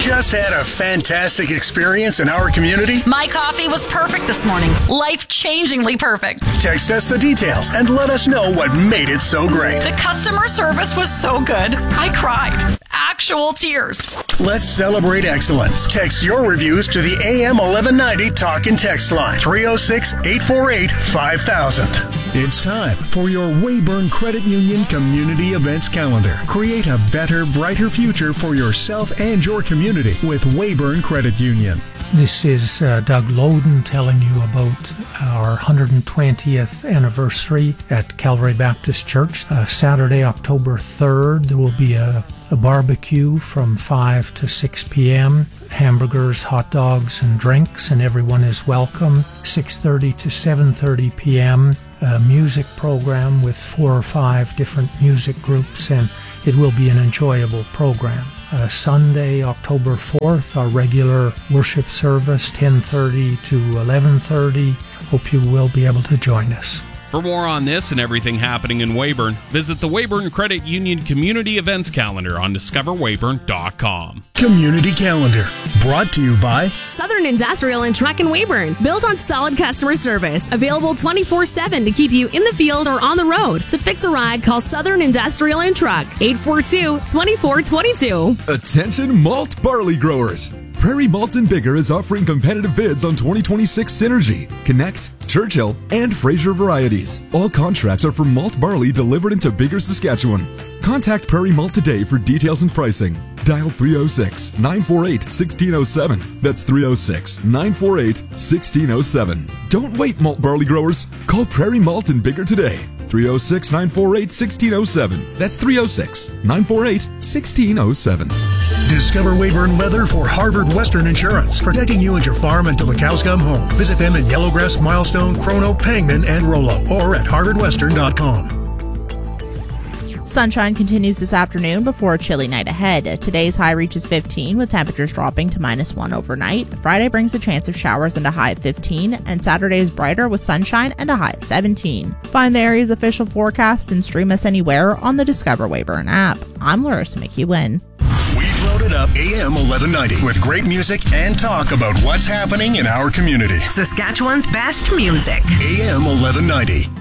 Just had a fantastic experience in our community? My coffee was perfect this morning. Life-changingly perfect. Text us the details and let us know what made it so great. The customer service was so good. I cried. Actual tears. Let's celebrate excellence. Text your reviews to the AM 1190 Talk and Text line, 306-848-5000. It's time for your Weyburn Credit Union Community Events Calendar. Create a better, brighter future for yourself and your community with Weyburn Credit Union. This is Doug Loden telling you about our 120th anniversary at Calvary Baptist Church. Saturday, October 3rd, there will be a barbecue from 5 to 6 p.m., hamburgers, hot dogs, and drinks, and everyone is welcome. 6:30 to 7:30 p.m., a music program with 4 or 5 different music groups, and it will be an enjoyable program. Sunday, October 4th, our regular worship service, 10:30 to 11:30. Hope you will be able to join us. For more on this and everything happening in Weyburn, visit the Weyburn Credit Union Community Events Calendar on discoverweyburn.com. Community Calendar, brought to you by Southern Industrial and Truck in Weyburn. Built on solid customer service. Available 24/7 to keep you in the field or on the road. To fix a ride, call Southern Industrial and Truck, 842-2422. Attention malt barley growers. Prairie Malt and Bigger is offering competitive bids on 2026 Synergy, Connect, Churchill, and Fraser varieties. All contracts are for malt barley delivered into Bigger, Saskatchewan. Contact Prairie Malt today for details and pricing. Dial 306-948-1607. That's 306-948-1607. Don't wait, malt barley growers. Call Prairie Malt and Bigger today. 306-948-1607. That's 306-948-1607. Discover Weyburn weather for Harvard Western Insurance, protecting you and your farm until the cows come home. Visit them in Yellowgrass, Milestone, Chrono, Pangman, and Rollo, or at harvardwestern.com. Sunshine continues this afternoon before a chilly night ahead. Today's high reaches 15, with temperatures dropping to -1 overnight. Friday brings a chance of showers and a high of 15, and Saturday is brighter with sunshine and a high of 17. Find the area's official forecast and stream us anywhere on the Discover Weyburn app. I'm Larissa McEwen. We've loaded up AM 1190 with great music and talk about what's happening in our community. Saskatchewan's best music. AM 1190.